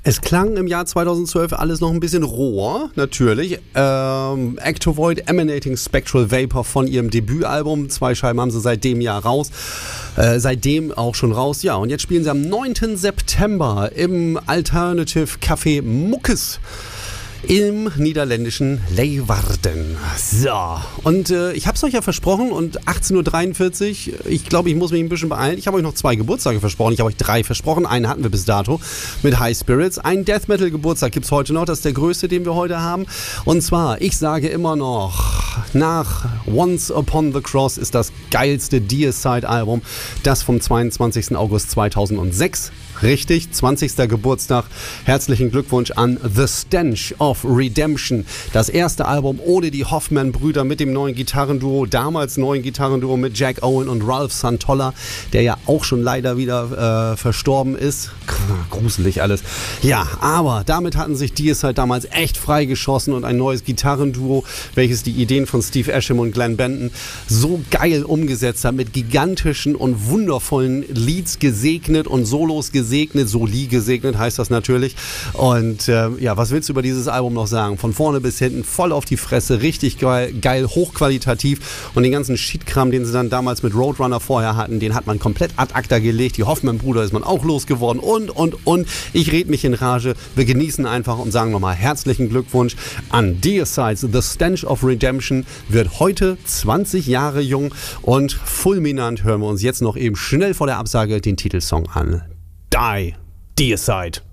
Es klang im Jahr 2012 alles noch ein bisschen roher, natürlich. Ectovoid Emanating Spectral Vapor von ihrem Debütalbum. 2 Scheiben haben sie seit dem Jahr raus. Seitdem auch schon raus. Ja, und jetzt spielen sie am 9. September im Alternative Café Muckes im niederländischen Leeuwarden. So, und ich habe es euch ja versprochen und 18.43 Uhr, ich glaube, ich muss mich ein bisschen beeilen. Ich habe euch noch 2 Geburtstage versprochen. Ich habe euch 3 versprochen. Einen hatten wir bis dato mit High Spirits. Einen Death Metal Geburtstag gibt es heute noch. Das ist der größte, den wir heute haben. Und zwar, ich sage immer noch, nach Once Upon the Cross ist das geilste Deicide-Album. Das vom 22. August 2006. Richtig, 20. Geburtstag. Herzlichen Glückwunsch an The Stench of Redemption. Das erste Album ohne die Hoffman-Brüder mit dem neuen Gitarrenduo, damals neuen Gitarrenduo mit Jack Owen und Ralph Santolla, der ja auch schon leider wieder verstorben ist. Gruselig alles. Ja, aber damit hatten sich Deicide damals echt freigeschossen und ein neues Gitarrenduo, welches die Ideen von Steve Asham und Glenn Benton so geil umgesetzt hat, mit gigantischen und wundervollen Leads gesegnet und Solos gesegnet. Soli gesegnet heißt das natürlich. Und ja, was willst du über dieses Album noch sagen? Von vorne bis hinten voll auf die Fresse, richtig geil, hochqualitativ. Und den ganzen Shit-Kram, den sie dann damals mit Roadrunner vorher hatten, den hat man komplett ad acta gelegt. Die Hoffman-Brüder ist man auch losgeworden und. Ich red mich in Rage. Wir genießen einfach und sagen nochmal herzlichen Glückwunsch an Deicide. The Stench of Redemption wird heute 20 Jahre jung und fulminant hören wir uns jetzt noch eben schnell vor der Absage den Titelsong an. Die, Deicide.